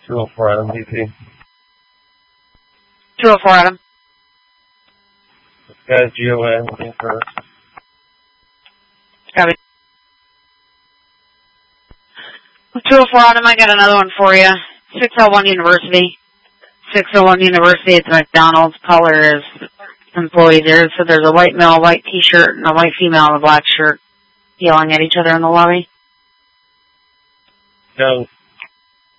204 Adam, DC. 204 Adam. This guy's GON looking for... Copy. 204 Adam, I got another one for you. 601 University. 601 University, it's McDonald's. Color is employee there. So there's a white male, white t-shirt, and a white female in a black shirt yelling at each other in the lobby. Down